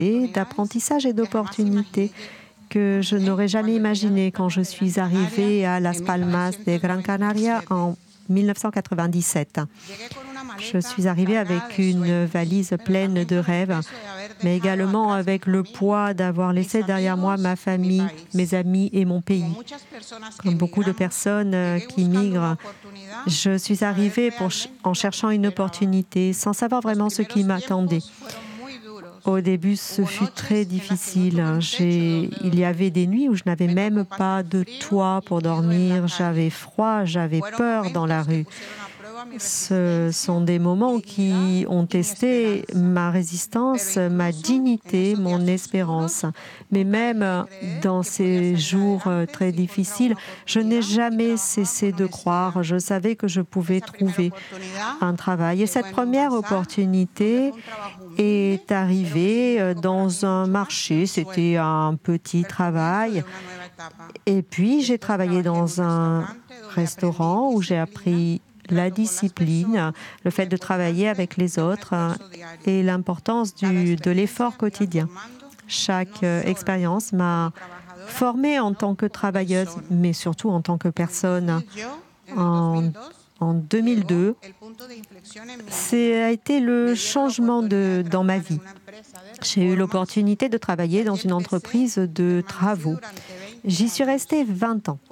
d'apprentissage et d'opportunités que je n'aurais jamais imaginé quand je suis arrivée à Las Palmas de Gran Canaria en 1997. Je suis arrivée avec une valise pleine de rêves, mais également avec le poids d'avoir laissé derrière moi ma famille, mes amis et mon pays. Comme beaucoup de personnes qui migrent, je suis arrivée en cherchant une opportunité, sans savoir vraiment ce qui m'attendait. Au début, ce fut très difficile. Il y avait des nuits où je n'avais même pas de toit pour dormir. J'avais froid, j'avais peur dans la rue. Ce sont des moments qui ont testé ma résistance, ma dignité, mon espérance. Mais même dans ces jours très difficiles, je n'ai jamais cessé de croire. Je savais que je pouvais trouver un travail. Et cette première opportunité est arrivée dans un marché. C'était un petit travail. Et puis, j'ai travaillé dans un restaurant où j'ai appris la discipline, le fait de travailler avec les autres et l'importance de l'effort quotidien. Chaque expérience m'a formée en tant que travailleuse, mais surtout en tant que personne. En 2002, ça a été le changement dans ma vie. J'ai eu l'opportunité de travailler dans une entreprise de travaux. J'y suis restée 20 ans.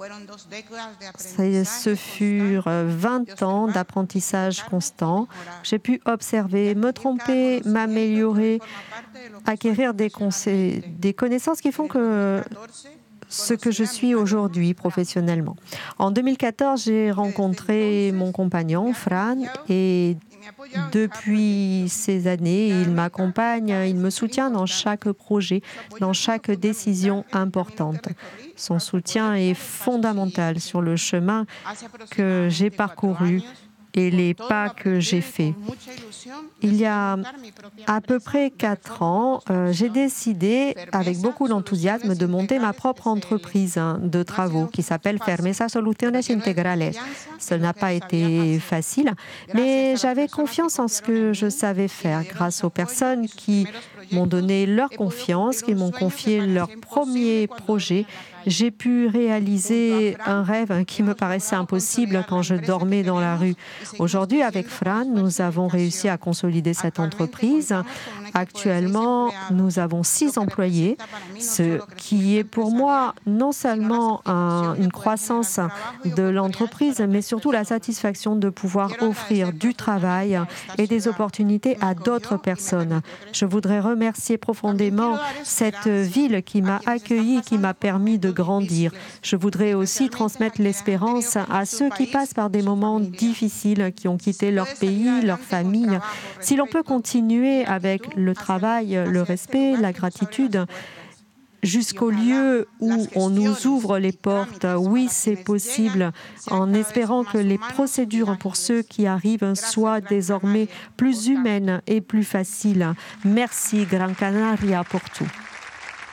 Ce furent 20 ans d'apprentissage constant. J'ai pu observer, me tromper, m'améliorer, acquérir des connaissances qui font que ce que je suis aujourd'hui professionnellement. En 2014, j'ai rencontré mon compagnon, Fran, et depuis ces années, il m'accompagne, il me soutient dans chaque projet, dans chaque décision importante. Son soutien est fondamental sur le chemin que j'ai parcouru et les pas que j'ai faits. Il y a à peu près 4 ans, j'ai décidé, avec beaucoup d'enthousiasme, de monter ma propre entreprise de travaux qui s'appelle Fermesa Soluciones Integrales. Ce n'a pas été facile, mais j'avais confiance en ce que je savais faire grâce aux personnes qui m'ont donné leur confiance, qui m'ont confié leur premier projet. J'ai pu réaliser un rêve qui me paraissait impossible quand je dormais dans la rue. Aujourd'hui, avec Fran, nous avons réussi à consolider cette entreprise. Actuellement, nous avons 6 employés, ce qui est pour moi non seulement une croissance de l'entreprise, mais surtout la satisfaction de pouvoir offrir du travail et des opportunités à d'autres personnes. Je voudrais remercier profondément cette ville qui m'a accueilli, qui m'a permis de grandir. Je voudrais aussi transmettre l'espérance à ceux qui passent par des moments difficiles, qui ont quitté leur pays, leur famille. Si l'on peut continuer avec le travail, le respect, la gratitude, jusqu'au lieu où on nous ouvre les portes, oui, c'est possible, en espérant que les procédures pour ceux qui arrivent soient désormais plus humaines et plus faciles. Merci, Gran Canaria, pour tout.